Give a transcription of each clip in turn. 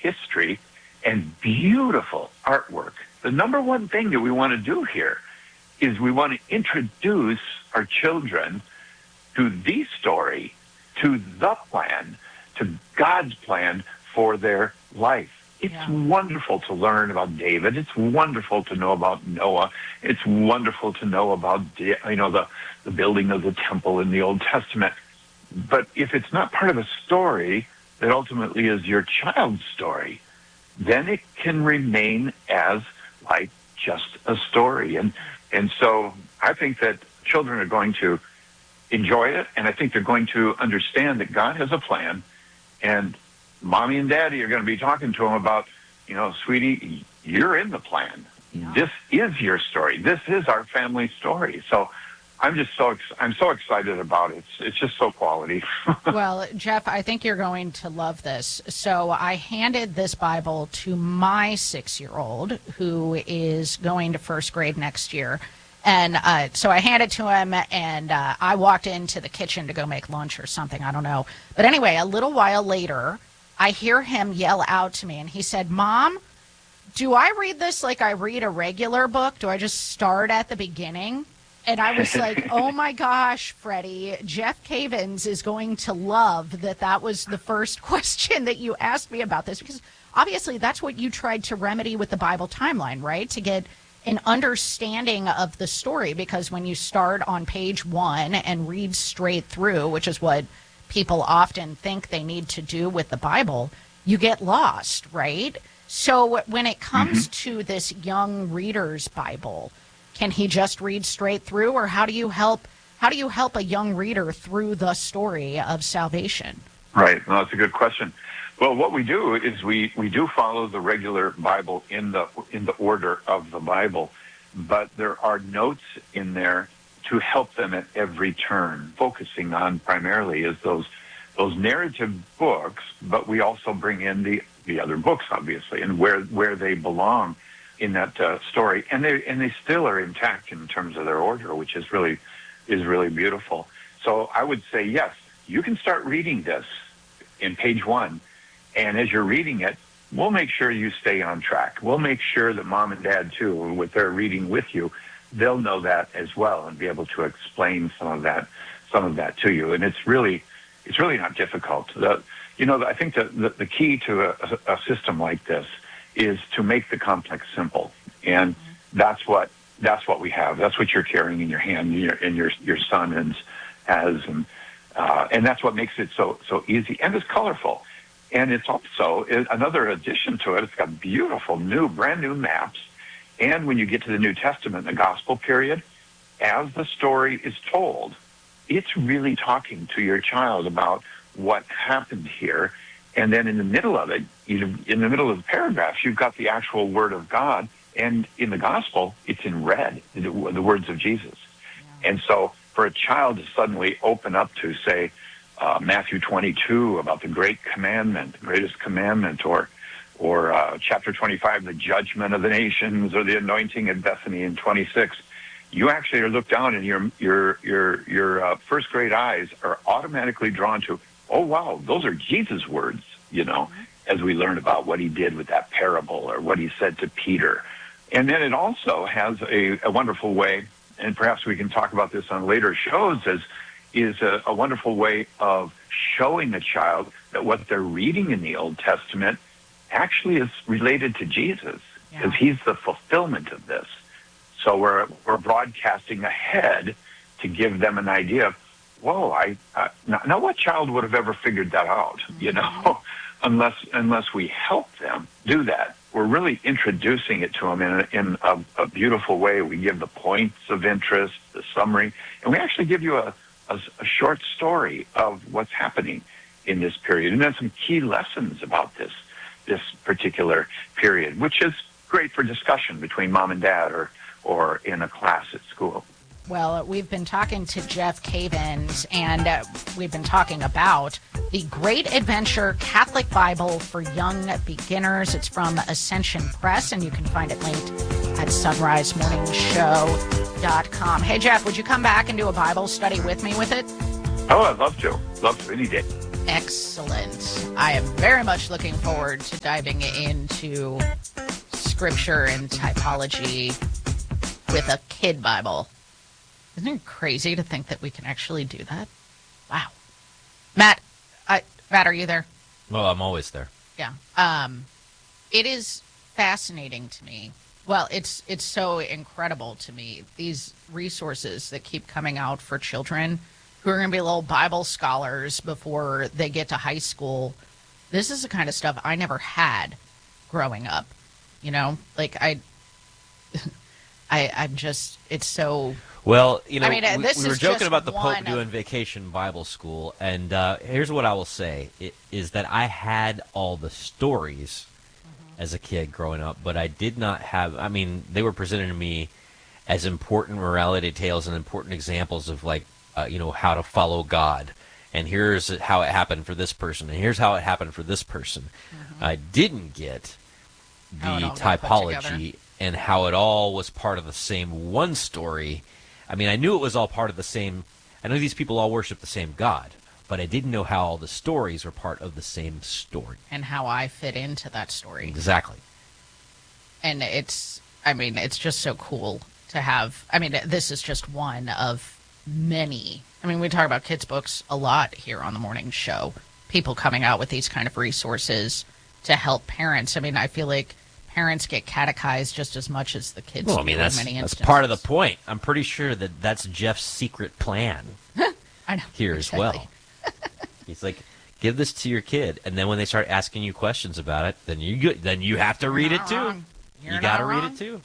history and beautiful artwork. The number one thing that we want to do here is we want to introduce our children to the story, to the plan, to God's plan for their life. It's wonderful to learn about David. It's wonderful to know about Noah. It's wonderful to know about, the building of the temple in the Old Testament. But if it's not part of a story that ultimately is your child's story, then it can remain as like just a story. And so I think that children are going to enjoy it, and I think they're going to understand that God has a plan, and Mommy and Daddy are going to be talking to them about, sweetie, you're in the plan. Yeah. This is your story. This is our family story. So I'm so excited about it. It's just so quality. Well, Jeff, I think you're going to love this. So I handed this Bible to my 6-year-old, who is going to first grade next year. And so I handed it to him, and I walked into the kitchen to go make lunch or something. I don't know. But anyway, a little while later, I hear him yell out to me, and he said, Mom, do I read this like I read a regular book? Do I just start at the beginning? And I was like, oh, my gosh, Freddie, Jeff Cavins is going to love that was the first question that you asked me about this, because obviously that's what you tried to remedy with the Bible timeline, right, to get an understanding of the story, because when you start on page 1 and read straight through, which is what people often think they need to do with the Bible, you get lost, right? So when it comes to this young reader's Bible, can he just read straight through, or how do you help a young reader through the story of salvation? Right. Well, that's a good question. Well, what we do is we do follow the regular Bible in the order of the Bible, but there are notes in there to help them at every turn. Focusing on primarily is those narrative books, but we also bring in the other books, obviously, and where they belong in that story, and they still are intact in terms of their order, which is really beautiful. So I would say yes, you can start reading this in page 1. And as you're reading it, we'll make sure you stay on track. We'll make sure that Mom and Dad, too, with their reading with you, they'll know that as well and be able to explain some of that to you. And it's really not difficult. I think the key to a system like this is to make the complex simple. And that's what we have. That's what you're carrying in your hand, and your son has, and that's what makes it so easy. And it's colorful. And it's also another addition to it. It's got beautiful brand new maps. And when you get to the New Testament, the gospel period, as the story is told, it's really talking to your child about what happened here. And then in the middle of it, in the middle of the paragraphs, you've got the actual word of God. And in the gospel, it's in red, the words of Jesus. Yeah. And so for a child to suddenly open up to, say, Matthew 22 about the greatest commandment, or chapter 25, the judgment of the nations, or the anointing at Bethany in 26, you actually are looked down, and your first grade eyes are automatically drawn to, oh wow, those are Jesus' words, as we learn about what he did with that parable or what he said to Peter. And then it also has a wonderful way, and perhaps we can talk about this on later shows, is a wonderful way of showing a child that what they're reading in the Old Testament actually is related to Jesus, because he's the fulfillment of this. So we're broadcasting ahead to give them an idea of, whoa, now what child would have ever figured that out, unless we help them do that. We're really introducing it to them in a beautiful way. We give the points of interest, the summary, and we actually give you a short story of what's happening in this period, and then some key lessons about this particular period, which is great for discussion between Mom and Dad or in a class at school. Well, we've been talking to Jeff Cavins, and we've been talking about the Great Adventure Catholic Bible for Young Beginners. It's from Ascension Press, and you can find it linked at sunrisemorningshow.com. Hey, Jeff, would you come back and do a Bible study with me with it? Oh, I'd love to. Love to, any day. Excellent. I am very much looking forward to diving into scripture and typology with a kid Bible. Isn't it crazy to think that we can actually do that? Wow. Matt, are you there? Well, I'm always there. Yeah. It is fascinating to me. Well, it's so incredible to me, these resources that keep coming out for children who are going to be little Bible scholars before they get to high school. This is the kind of stuff I never had growing up. You know, like I'm just, it's so. Well, you know, I mean, we were joking about the Pope doing Vacation Bible School, and here's what I will say, is that I had all the stories as a kid growing up, but I did not have, I mean, they were presented to me as important morality tales and important examples of, like, you know, how to follow God. And here's how it happened for this person, and here's how it happened for this person. I didn't get the typology and how it all was part of the same one story. I mean, I knew it was all part of the same, I know these people all worship the same God, but I didn't know how all the stories are part of the same story. And how I fit into that story. Exactly. And it's just so cool to have. I mean, this is just one of many. I mean, we talk about kids' books a lot here on the morning show. People coming out with these kind of resources to help parents. I mean, I feel like parents get catechized just as much as the kids do. Well, I mean, that's part of the point. I'm pretty sure that's Jeff's secret plan I know, here as well. He's like, give this to your kid, and then when they start asking you questions about it, then you have to read it too. You got to read it too.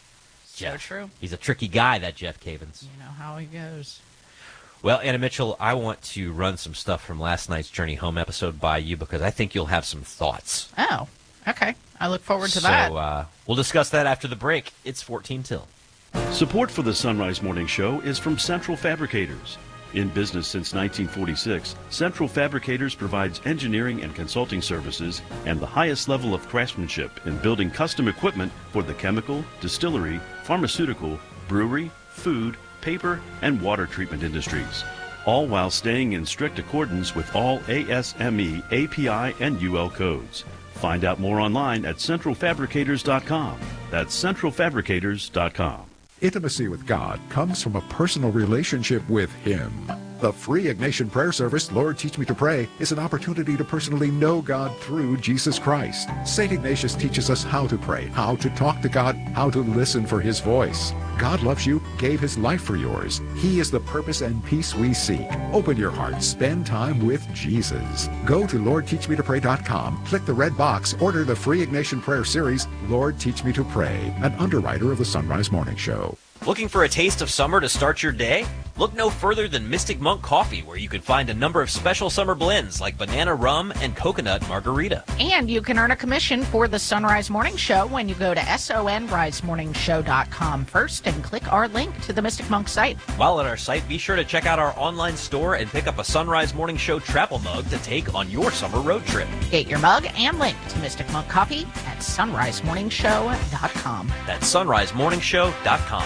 So true. He's a tricky guy, that Jeff Cavins. You know how he goes. Well, Anna Mitchell, I want to run some stuff from last night's Journey Home episode by you because I think you'll have some thoughts. Oh, okay. I look forward to that. So we'll discuss that after the break. It's 14 till. Support for the Sunrise Morning Show is from Central Fabricators. In business since 1946, Central Fabricators provides engineering and consulting services and the highest level of craftsmanship in building custom equipment for the chemical, distillery, pharmaceutical, brewery, food, paper, and water treatment industries, all while staying in strict accordance with all ASME, API, and UL codes. Find out more online at centralfabricators.com. That's centralfabricators.com. Intimacy with God comes from a personal relationship with Him. The free Ignatian prayer service, Lord Teach Me to Pray, is an opportunity to personally know God through Jesus Christ. St. Ignatius teaches us how to pray, how to talk to God, how to listen for His voice. God loves you, gave His life for yours. He is the purpose and peace we seek. Open your heart, spend time with Jesus. Go to LordTeachMeToPray.com, click the red box, order the free Ignatian prayer series, Lord Teach Me to Pray, an underwriter of the Sunrise Morning Show. Looking for a taste of summer to start your day? Look no further than Mystic Monk Coffee, where you can find a number of special summer blends like banana rum and coconut margarita. And you can earn a commission for the Sunrise Morning Show when you go to sonrisemorningshow.com first and click our link to the Mystic Monk site. While at our site, be sure to check out our online store and pick up a Sunrise Morning Show travel mug to take on your summer road trip. Get your mug and link to Mystic Monk Coffee at sonrisemorningshow.com. That's sonrisemorningshow.com.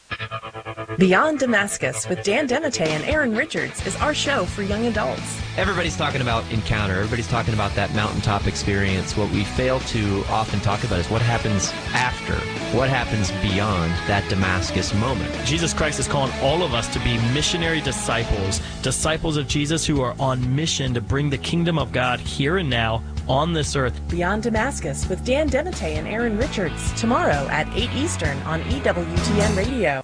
Beyond Damascus with Dan Demite and Aaron Richards is our show for young adults. Everybody's talking about encounter. Everybody's talking about that mountaintop experience. What we fail to often talk about is what happens after, what happens beyond that Damascus moment. Jesus Christ is calling all of us to be missionary disciples, disciples of Jesus who are on mission to bring the kingdom of God here and now on this earth. Beyond Damascus with Dan Demite and Aaron Richards, tomorrow at 8 Eastern on EWTN Radio.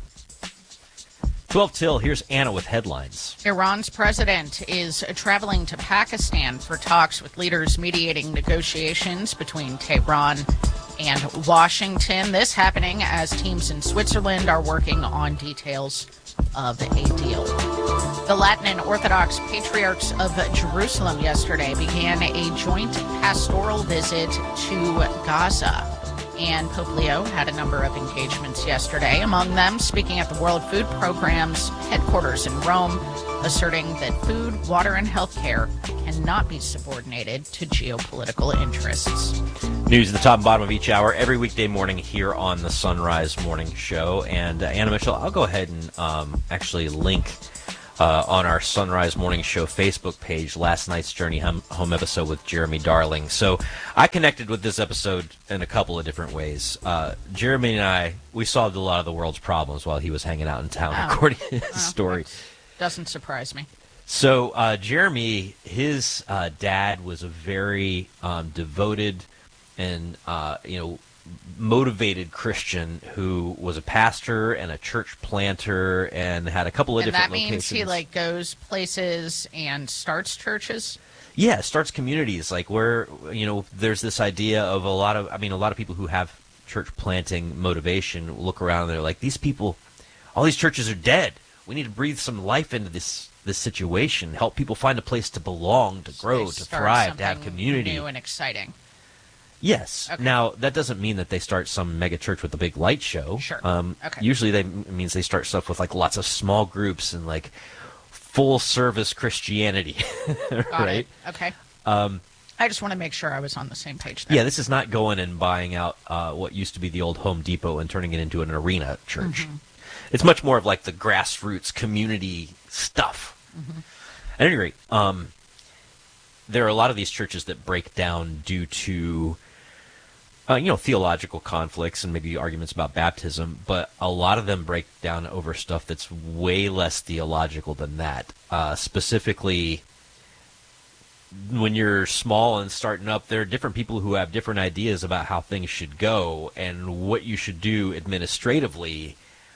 12 till, here's Anna with headlines. Iran's president is traveling to Pakistan for talks with leaders mediating negotiations between Tehran and Washington. This happening as teams in Switzerland are working on details of a deal. The Latin and Orthodox Patriarchs of Jerusalem yesterday began a joint pastoral visit to Gaza. And Pope Leo had a number of engagements yesterday, among them speaking at the World Food Programme's headquarters in Rome, asserting that food, water, and health care cannot be subordinated to geopolitical interests. News at the top and bottom of each hour every weekday morning here on the Sunrise Morning Show. And Anna Mitchell, I'll go ahead and actually link on our Sunrise Morning Show Facebook page, last night's Journey Home episode with Jeremy Darling. So I connected with this episode in a couple of different ways. Jeremy and I, we solved a lot of the world's problems while he was hanging out in town recording his story. Doesn't surprise me. So Jeremy, his dad was a very devoted and motivated Christian who was a pastor and a church planter and had a couple of different locations. That means he goes places and starts churches? Yeah, starts communities where there's this idea of a lot of people who have church planting motivation look around and they're like, these people, all these churches are dead. We need to breathe some life into this situation, help people find a place to belong, to grow, to thrive, to have community. New and exciting. Yes. Okay. Now, that doesn't mean that they start some mega church with a big light show. Sure. Usually it means they start stuff with lots of small groups and full service Christianity. Right? Okay. I just want to make sure I was on the same page there. Yeah, this is not going and buying out what used to be the old Home Depot and turning it into an arena church. Mm-hmm. It's much more of the grassroots community stuff. Mm-hmm. At any rate, there are a lot of these churches that break down due to theological conflicts and maybe arguments about baptism, but a lot of them break down over stuff that's way less theological than that. Specifically, when you're small and starting up, there are different people who have different ideas about how things should go and what you should do administratively.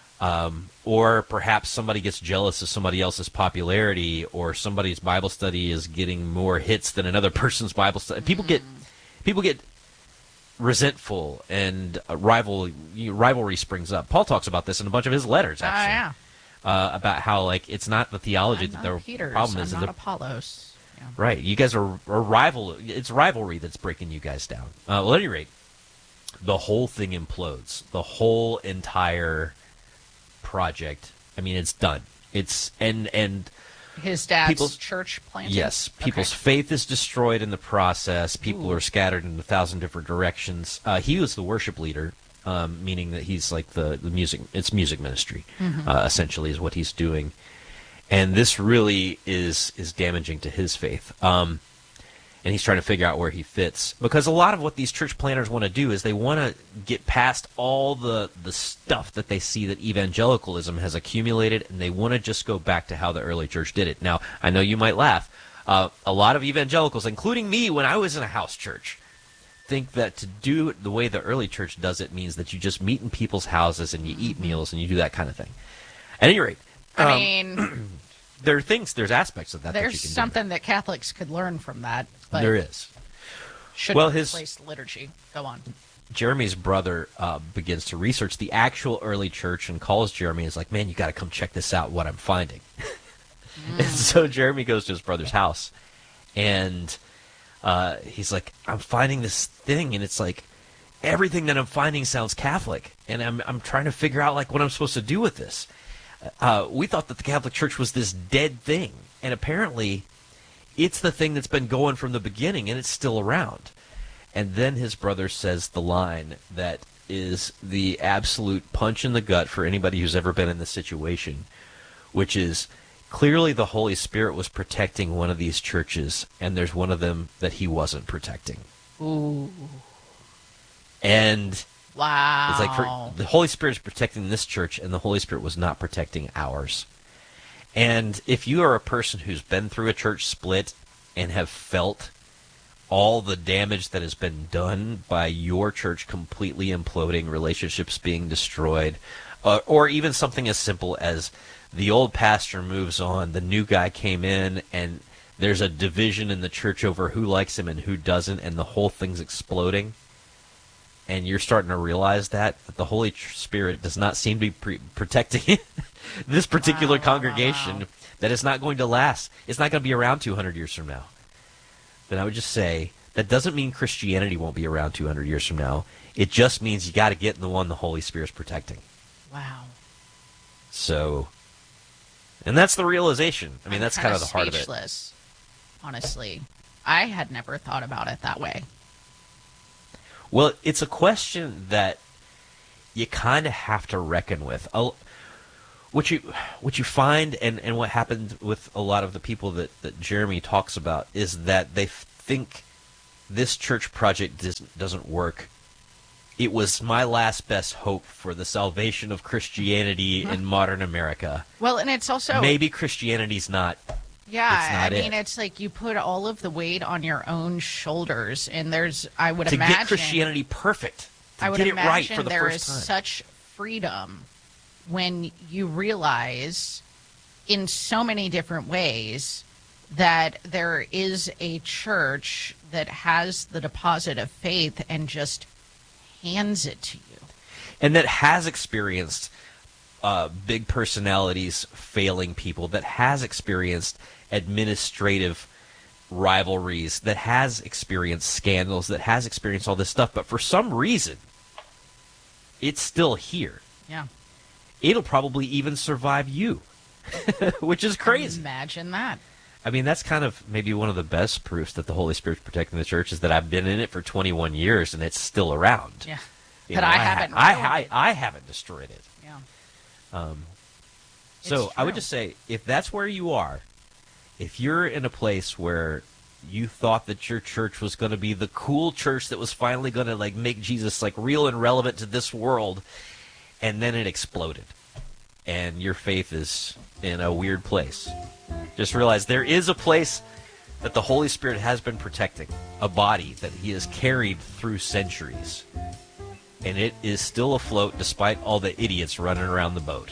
Or perhaps somebody gets jealous of somebody else's popularity, or somebody's Bible study is getting more hits than another person's Bible study. People get resentful, and rivalry springs up. Paul talks about this in a bunch of his letters, actually. About how it's not the theology that the problem is. I'm not Apollos. Yeah. Right, you guys are rival. It's rivalry that's breaking you guys down. Well, at any rate, the whole thing implodes. The whole entire project. I mean, it's done. It's and his dad's church planting. Yes, people's faith is destroyed in the process. People are scattered in 1,000 different directions. He was the worship leader, meaning that he's the music. It's music ministry, essentially, is what he's doing, and this really is damaging to his faith. And he's trying to figure out where he fits. Because a lot of what these church planners want to do is they want to get past all the stuff that they see that evangelicalism has accumulated, and they want to just go back to how the early church did it. Now, I know you might laugh. A lot of evangelicals, including me when I was in a house church, think that to do it the way the early church does it means that you just meet in people's houses and you eat meals and you do that kind of thing. At any rate, there's aspects of that there's that you can something that Catholics could learn from that. But there is. Shouldn't replace liturgy. Go on. Jeremy's brother begins to research the actual early church and calls Jeremy and is like, man, you got to come check this out, what I'm finding. And so Jeremy goes to his brother's house, and he's like, I'm finding this thing, and it's everything that I'm finding sounds Catholic, and I'm trying to figure out what I'm supposed to do with this. We thought that the Catholic Church was this dead thing, and apparently it's the thing that's been going from the beginning, and it's still around. And then his brother says the line that is the absolute punch in the gut for anybody who's ever been in this situation, which is, clearly the Holy Spirit was protecting one of these churches, and there's one of them that he wasn't protecting. Ooh. And wow. It's the Holy Spirit is protecting this church, and the Holy Spirit was not protecting ours. And if you are a person who's been through a church split and have felt all the damage that has been done by your church completely imploding, relationships being destroyed, or even something as simple as the old pastor moves on, the new guy came in, and there's a division in the church over who likes him and who doesn't, and the whole thing's exploding, and you're starting to realize that the Holy Spirit does not seem to be protecting this particular congregation, that it's not going to last. It's not going to be around 200 years from now. Then I would just say, that doesn't mean Christianity won't be around 200 years from now. It just means you got to get in the one the Holy Spirit's protecting. Wow. So, and that's the realization. I mean, that's kind of the heart of it. Honestly. I had never thought about it that way. Well, it's a question that you kind of have to reckon with. what you find, and what happened with a lot of the people that Jeremy talks about, is that they think this church project doesn't work. It was my last best hope for the salvation of Christianity in modern America. Well, and it's also... Maybe Christianity's not... Yeah, it's like you put all of the weight on your own shoulders, and I would imagine... To get Christianity perfect. To get it right for the first time. There is such freedom when you realize in so many different ways that there is a church that has the deposit of faith and just hands it to you. And that has experienced big personalities failing people, that has experienced administrative rivalries, that has experienced scandals, that has experienced all this stuff, but for some reason, it's still here. Yeah. It'll probably even survive you, which is crazy. Imagine that. I mean, that's kind of maybe one of the best proofs that the Holy Spirit's protecting the church, is that I've been in it for 21 years and it's still around. Yeah. I haven't destroyed it. Yeah. So I would just say, if that's where you are, if you're in a place where you thought that your church was going to be the cool church that was finally going to make Jesus real and relevant to this world, and then it exploded, and your faith is in a weird place, just realize there is a place that the Holy Spirit has been protecting, a body that he has carried through centuries, and it is still afloat despite all the idiots running around the boat.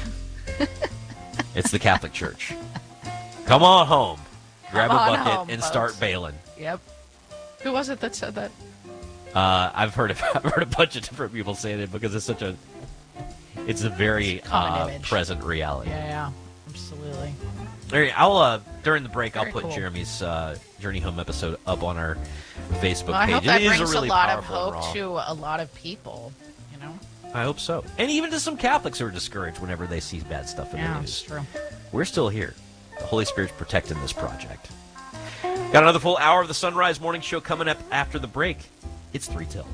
It's the Catholic Church. Come on home, grab a bucket, and start bailing. Yep. Who was it that said that? I've heard a bunch of different people saying it, because it's a very present reality. Yeah, absolutely. All right, I'll during the break, Very I'll put cool. Jeremy's Journey Home episode up on our Facebook Well, I page. hope that It is brings a really a lot of powerful hope to a lot of people, you know? I hope so. And even to some Catholics who are discouraged whenever they see bad stuff in the Yeah, news. it's true. We're still here. The Holy Spirit's protecting this project. Got another full hour of the Sunrise Morning Show coming up after the break. It's 3 till.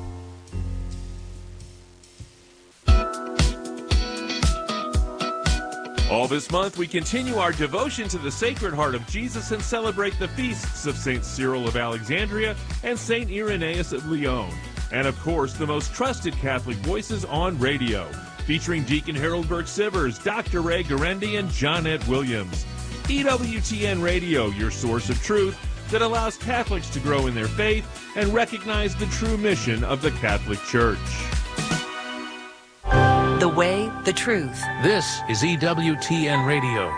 All this month, we continue our devotion to the Sacred Heart of Jesus and celebrate the feasts of St. Cyril of Alexandria and St. Irenaeus of Lyon. And of course, the most trusted Catholic voices on radio, featuring Deacon Harold Burke-Sivers, Dr. Ray Garendi, and Johnette Williams. EWTN Radio, your source of truth that allows Catholics to grow in their faith and recognize the true mission of the Catholic Church. The way, the truth. This is EWTN Radio.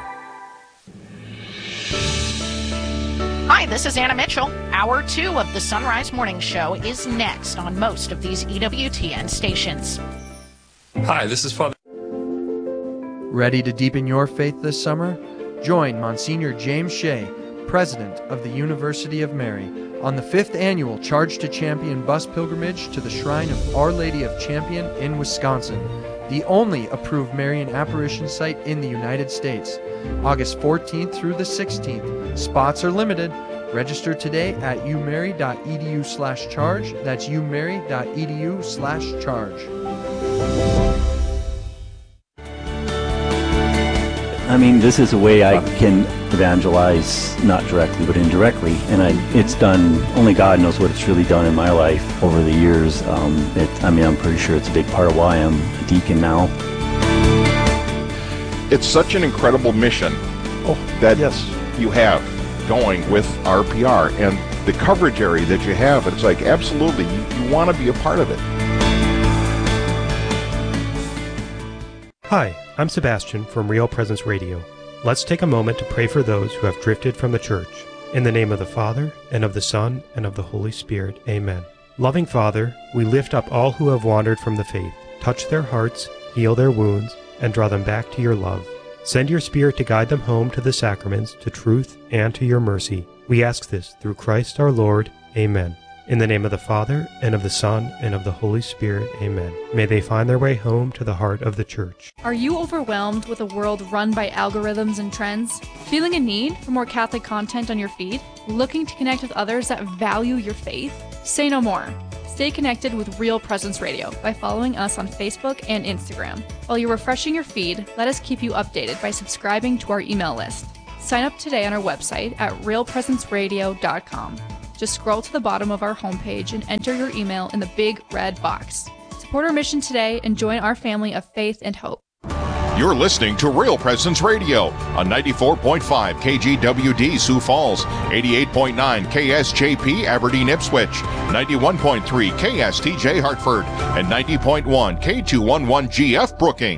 Hi, this is Anna Mitchell. Hour 2 of the Sunrise Morning Show is next on most of these EWTN stations. Hi, this is Father. Ready to deepen your faith this summer? Join Monsignor James Shea, President of the University of Mary, on the 5th annual Charge to Champion bus pilgrimage to the Shrine of Our Lady of Champion in Wisconsin, the only approved Marian apparition site in the United States. August 14th through the 16th. Spots are limited. Register today at umary.edu/charge. That's umary.edu/charge. I mean, this is a way I can evangelize, not directly, but indirectly. And it's done, only God knows what it's really done in my life over the years. I'm pretty sure it's a big part of why I'm a deacon now. It's such an incredible mission that you have going with RPR. And the coverage area that you have, it's like, absolutely, you want to be a part of it. Hi, I'm Sebastian from Real Presence Radio. Let's take a moment to pray for those who have drifted from the church. In the name of the Father, and of the Son, and of the Holy Spirit. Amen. Loving Father, we lift up all who have wandered from the faith. Touch their hearts, heal their wounds, and draw them back to your love. Send your Spirit to guide them home to the sacraments, to truth, and to your mercy. We ask this through Christ our Lord. Amen. In the name of the Father, and of the Son, and of the Holy Spirit. Amen. May they find their way home to the heart of the Church. Are you overwhelmed with a world run by algorithms and trends? Feeling a need for more Catholic content on your feed? Looking to connect with others that value your faith? Say no more. Stay connected with Real Presence Radio by following us on Facebook and Instagram. While you're refreshing your feed, let us keep you updated by subscribing to our email list. Sign up today on our website at realpresenceradio.com. Just scroll to the bottom of our homepage and enter your email in the big red box. Support our mission today and join our family of faith and hope. You're listening to Real Presence Radio on 94.5 KGWD Sioux Falls, 88.9 KSJP Aberdeen Ipswich, 91.3 KSTJ Hartford, and 90.1 K211GF Brookings.